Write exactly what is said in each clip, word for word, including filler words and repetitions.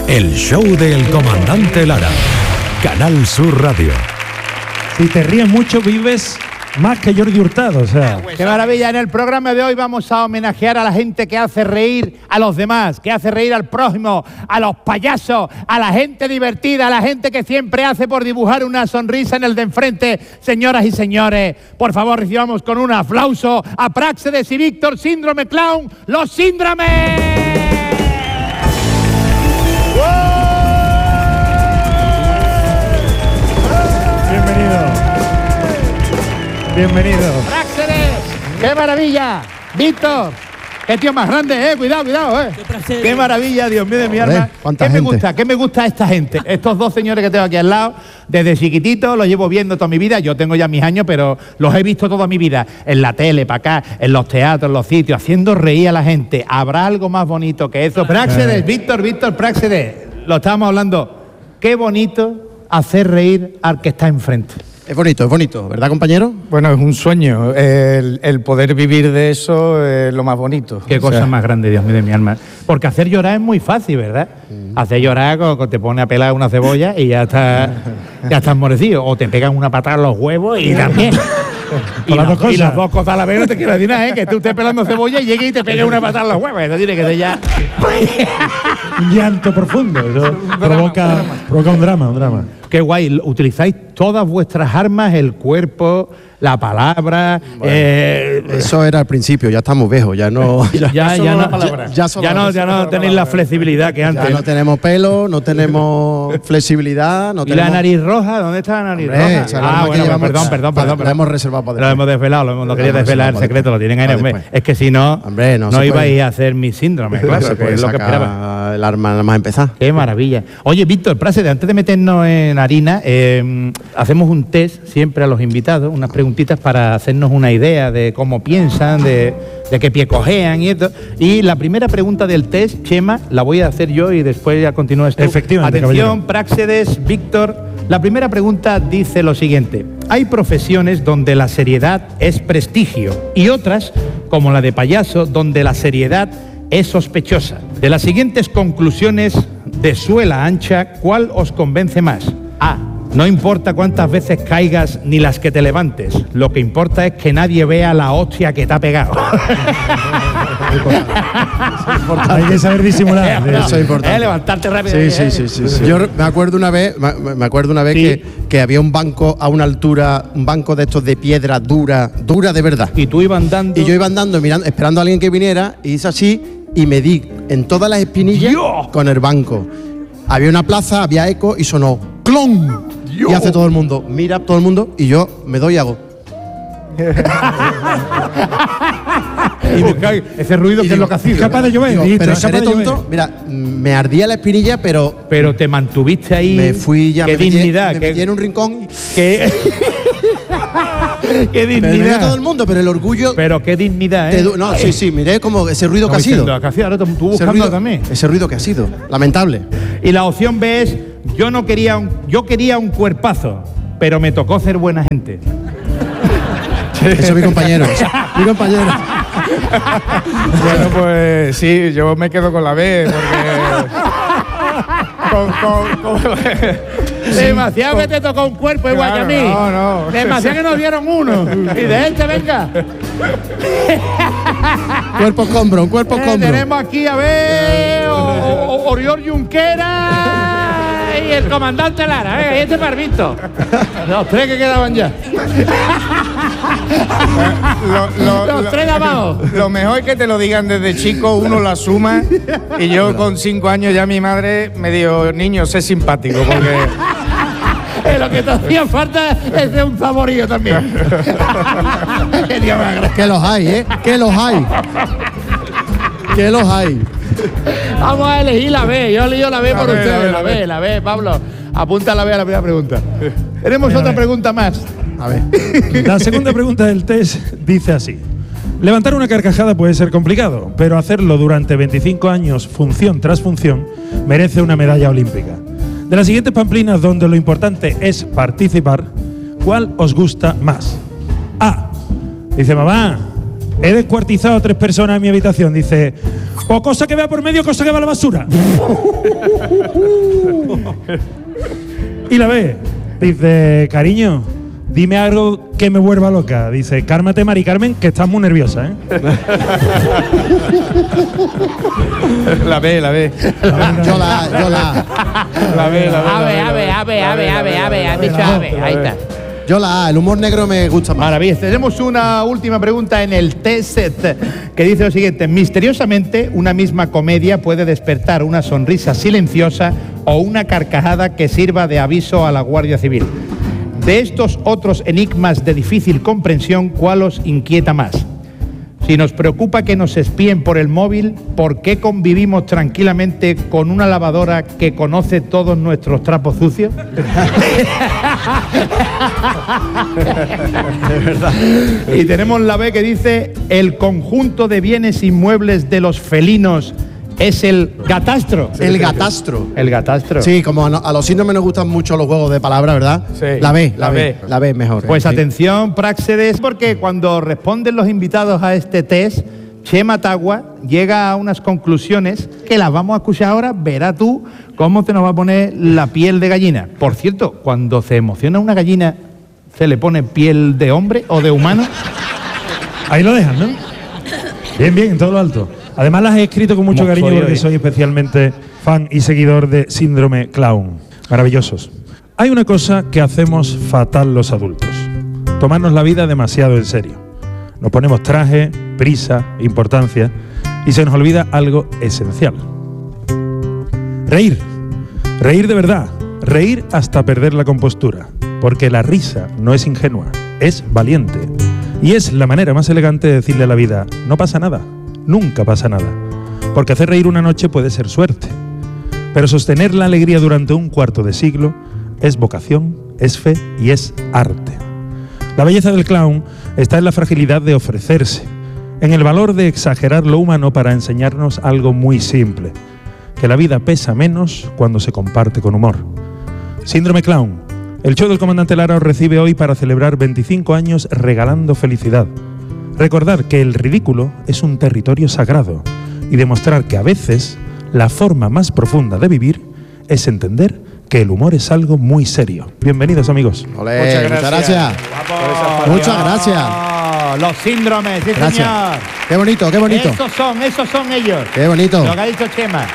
El show del comandante Lara. Canal Sur Radio. Si te ríes mucho, vives más que Jordi Hurtado, o sea. ¡Qué maravilla! En el programa de hoy vamos a homenajear a la gente que hace reír a los demás, que hace reír al prójimo, a los payasos, a la gente divertida, a la gente que siempre hace por dibujar una sonrisa en el de enfrente. Señoras y señores, por favor, recibamos con un aplauso a Práxedes y Víctor, Síndrome Clown, los Síndromes. Bienvenido. Práxedes, qué maravilla. Víctor, qué tío más grande, eh. Cuidado, cuidado, eh. Qué, qué maravilla, Dios mío de mi alma. ¿Qué me gusta? ¿Qué me gusta esta gente? Estos dos señores que tengo aquí al lado, desde chiquitito, los llevo viendo toda mi vida. Yo tengo ya mis años, pero los he visto toda mi vida. En la tele, para acá, en los teatros, en los sitios, haciendo reír a la gente. ¿Habrá algo más bonito que eso? Práxedes, Víctor, Víctor, Práxedes. Lo estábamos hablando. Qué bonito hacer reír al que está enfrente. Es bonito, es bonito, ¿verdad, compañero? Bueno, es un sueño. El, el poder vivir de eso es lo más bonito. Qué o cosa sea. Más grande, Dios mío de mi alma. Porque hacer llorar es muy fácil, ¿verdad? Mm. Hacer llorar cuando te pone a pelar una cebolla y ya estás ya estás morecido. O te pegan una patada en los huevos y también. Y, las dos y las dos cosas a la vez, no te quiero decir nada, ¿eh? Que tú estés pelando cebolla y llegue y te pegue una patada en los huevos. Eso tiene que ser ya. Un llanto profundo. Eso provoca, provoca un drama, un drama. Qué guay, utilizáis todas vuestras armas, el cuerpo, la palabra. Bueno, eh, eso era al principio, ya estamos viejos, ya no. Ya, ya, ya, no, ya, ya, ya no, ya no tenéis la flexibilidad que antes. Ya no tenemos pelo, no tenemos flexibilidad. No ¿Y tenemos... la nariz roja? ¿Dónde está la nariz Hombre, roja? O sea, ah, bueno, llevamos, perdón, perdón, para, perdón. La hemos reservado para después. Lo hemos desvelado, lo hemos, no quería desvelar el secreto, lo tienen ahí en el mes. Es que si no, Hombre, no, no ibais a hacer mi síndrome, claro, no que es lo que esperaba. El arma nada más empezar. Qué maravilla. Oye, Víctor, Práxedes, antes de meternos en harina, eh, hacemos un test siempre a los invitados, unas preguntitas para hacernos una idea de cómo piensan, de, de qué pie cojean y esto. Y la primera pregunta del test, Chema, la voy a hacer yo y después ya continúa esto. Efectivamente, atención, caballero. Práxedes, Víctor. La primera pregunta dice lo siguiente. Hay profesiones donde la seriedad es prestigio y otras, como la de payaso, donde la seriedad es sospechosa. De las siguientes conclusiones de suela ancha, ¿cuál os convence más? A. No importa cuántas veces caigas ni las que te levantes. Lo que importa es que nadie vea la hostia que te ha pegado. Hay que saber disimular. No, eso es importante. Eh, levantarte rápido. Sí, sí, sí, sí, sí. Yo me acuerdo una vez, me acuerdo una vez sí. que, que había un banco a una altura, un banco de estos de piedra dura, dura de verdad. Y tú ibas andando. Y yo iba andando, mirando, esperando a alguien que viniera, y hice así, y me di en todas las espinillas Dios. Con el banco. Había una plaza, había eco y sonó ¡clon! Dios. Y hace todo el mundo, mira todo el mundo, y yo me doy y hago. Y me, ese ruido que digo, es lo que ha sido. Capaz de llover. Digo, pero seré tonto. Mira, me ardía la espinilla, pero. Pero te mantuviste ahí. Me fui ya. Qué me dignidad. Metí, me metí en un rincón. Qué, qué dignidad. Pero todo el mundo, pero el orgullo. Pero qué dignidad, ¿eh? Te, no, sí, sí, miré como ese ruido no, que ha sido. Que ha sido. Ahora tú buscando ese ruido, también. Ese ruido que ha sido. Lamentable. Y la opción B es: yo no quería un, yo quería un cuerpazo, pero me tocó ser buena gente. Eso es mi compañero. Mi compañero. Bueno, pues sí, yo me quedo con la B, porque. con, con, con, demasiado con, que te tocó un cuerpo igual claro, que a mí. No, no. Demasiado que nos dieron uno. Y de este, venga. Cuerpo escombro, un cuerpo escombro. Eh, tenemos aquí a ver. Oriol Junqueras. Y el comandante Lara, venga, y este parvito. Los tres que quedaban ya. lo, lo, Los lo, tres de abajo. Lo mejor es que te lo digan desde chico, uno lo asuma. Y yo con cinco años ya mi madre me dijo, niño, sé simpático, porque... Eh, lo que te hacía falta es de un favorillo también. Que los hay, ¿eh? Que los hay. Que los hay. Vamos a elegir la B. Yo elijo la B la por B, ustedes. La B, la B, Pablo. Apunta la B a la primera pregunta. Tenemos Venga, otra a pregunta más. A ver. La segunda pregunta del test dice así. Levantar una carcajada puede ser complicado, pero hacerlo durante veinticinco años, función tras función, merece una medalla olímpica. De las siguientes pamplinas donde lo importante es participar, ¿cuál os gusta más? A. Dice mamá, He descuartizado a tres personas en mi habitación. Dice, o cosa que vea por medio, cosa que va a la basura. Y la B, dice, cariño, dime algo que me vuelva loca. Dice, cálmate, Mari Carmen, que estás muy nerviosa, ¿eh? La B, la B. Yo la, yo la. La B, la B. A ver, a ver, a ver, a ver, a ver, a ver, has dicho a ver, ahí está. Yo la A, el humor negro me gusta más. Maravilla. Tenemos una última pregunta en el test que dice lo siguiente. Misteriosamente, una misma comedia puede despertar una sonrisa silenciosa o una carcajada que sirva de aviso a la Guardia Civil. De estos otros enigmas de difícil comprensión, ¿cuál os inquieta más? Si nos preocupa que nos espíen por el móvil, ¿por qué convivimos tranquilamente con una lavadora que conoce todos nuestros trapos sucios? De verdad. Y tenemos la B que dice, el conjunto de bienes inmuebles de los felinos es el gatastro. El gatastro. El gatastro. Sí, como a, no, a los síndromes nos gustan mucho los juegos de palabras, ¿verdad? Sí. La B, la, La B, B. La B es mejor. Pues sí. atención, Práxedes, porque cuando responden los invitados a este test, Chema Tagua llega a unas conclusiones que las vamos a escuchar ahora. Verá tú cómo te nos va a poner la piel de gallina. Por cierto, cuando se emociona una gallina, ¿se le pone piel de hombre o de humano? Ahí lo dejan, ¿no? Bien, bien, en todo lo alto. Además las he escrito con mucho Como cariño soy porque hoy. soy especialmente fan y seguidor de Síndrome Clown. Maravillosos. Hay una cosa que hacemos fatal los adultos. Tomarnos la vida demasiado en serio. Nos ponemos traje, prisa, importancia y se nos olvida algo esencial. Reír. Reír de verdad. Reír hasta perder la compostura. Porque la risa no es ingenua, es valiente. Y es la manera más elegante de decirle a la vida, no pasa nada. Nunca pasa nada, porque hacer reír una noche puede ser suerte, pero sostener la alegría durante un cuarto de siglo es vocación, es fe y es arte. La belleza del clown está en la fragilidad de ofrecerse, en el valor de exagerar lo humano para enseñarnos algo muy simple, que la vida pesa menos cuando se comparte con humor. Síndrome Clown, el show del Comandante Lara os recibe hoy para celebrar veinticinco años regalando felicidad. Recordar que el ridículo es un territorio sagrado y demostrar que a veces la forma más profunda de vivir es entender que el humor es algo muy serio. Bienvenidos, amigos. Olé, Muchas muchas gracias. gracias. Muchas gracias. Oh, los síndromes, sí, Gracias. señor. Qué bonito, qué bonito. Esos son, esos son ellos. Qué bonito. Lo que ha dicho Chema.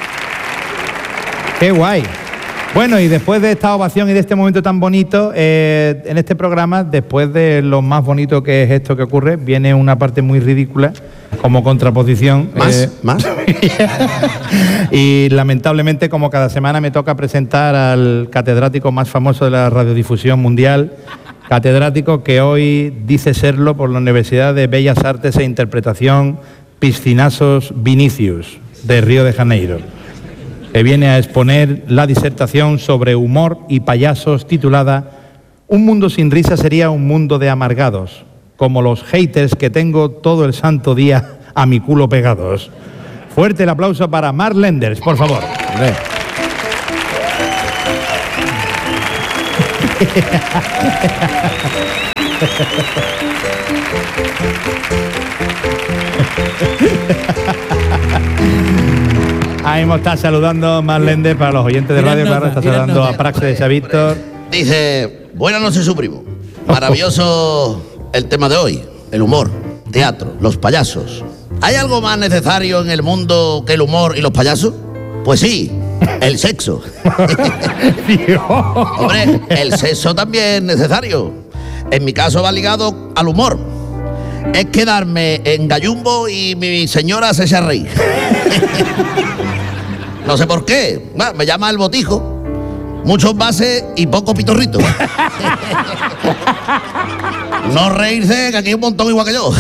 Qué guay. Bueno, y después de esta ovación y de este momento tan bonito, eh, en este programa, después de lo más bonito que es esto que ocurre, viene una parte muy ridícula como contraposición. ¿Más? eh, ¿Más? Y lamentablemente, como cada semana me toca presentar al catedrático más famoso de la radiodifusión mundial, catedrático que hoy dice serlo por la Universidad de Bellas Artes e Interpretación Piscinazos Vinicius, de Río de Janeiro, que viene a exponer la disertación sobre humor y payasos titulada Un mundo sin risa sería un mundo de amargados, como los haters que tengo todo el santo día a mi culo pegados. Fuerte el aplauso para Mark Lenders, por favor. Hombre. Ahí mismo está saludando Mark Lenders para los oyentes de radio, claro, está saludando a Praxedes y a Víctor. Dice, buenas noches, su primo. Maravilloso el tema de hoy, el humor, teatro, los payasos. ¿Hay algo más necesario en el mundo que el humor y los payasos? Pues sí, el sexo. Hombre, el sexo también es necesario. En mi caso va ligado al humor. Es quedarme en gallumbo y mi señora se echa a reír. No sé por qué. Bueno, me llama el botijo. Muchos bases y poco pitorrito. No reírse, que aquí hay un montón igual que yo.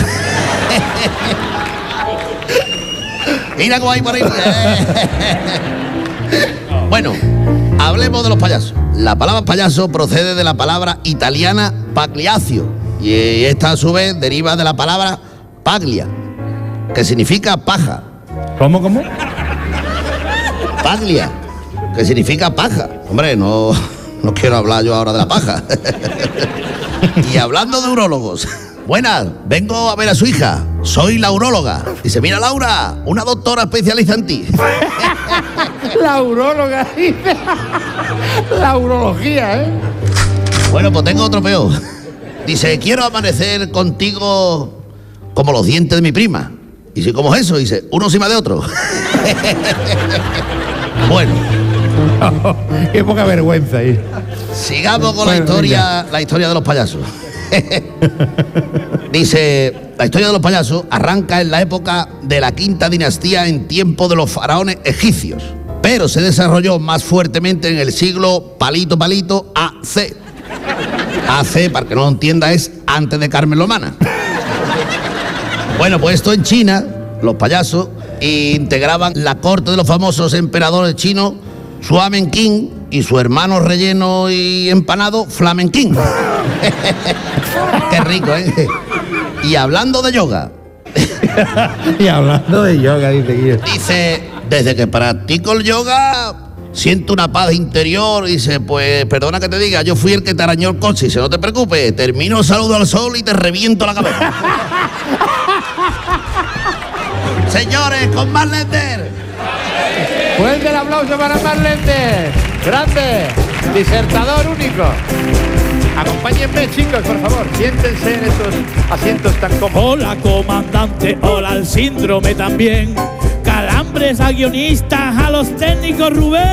Mira cómo hay por ahí. Bueno, hablemos de los payasos. La palabra payaso procede de la palabra italiana pagliaccio, y esta a su vez deriva de la palabra paglia, que significa paja. ¿Cómo, cómo? Paglia, que significa paja. Hombre, no, no quiero hablar yo ahora de la paja. Y hablando de urólogos, buenas, vengo a ver a su hija. Soy la uróloga. Dice, mira, Laura, una doctora especialista en ti. La uróloga, dice. La urología, ¿eh? Bueno, pues tengo otro peor. Dice, quiero amanecer contigo como los dientes de mi prima. Y dice, ¿cómo es eso? Dice, uno encima de otro. Bueno. Oh, qué poca vergüenza ahí. Sigamos con la historia, la historia de los payasos. Dice, la historia de los payasos arranca en la época de la quinta dinastía en tiempo de los faraones egipcios, pero se desarrolló más fuertemente en el siglo palito palito A C. A C, para que no lo entienda, es antes de Carmen Lomana. Bueno, pues esto en China, los payasos integraban la corte de los famosos emperadores chinos Suamen King y su hermano relleno y empanado Flamen King. Qué rico, ¿eh? Y hablando de yoga. Y hablando de yoga, dice Guillo. Dice, desde que practico el yoga, siento una paz interior. Dice, pues, perdona que te diga, yo fui el que te arañó el coche. Dice, no te preocupes, termino saludo al sol y te reviento la cabeza. Señores, con más Lender. Fuerte el aplauso para Marlende. Grande. Disertador único. Acompáñenme, chicos, por favor. Siéntense en estos asientos tan cómodos. Hola, comandante. Hola, al síndrome también. Calambres a guionistas, a los técnicos Rubén.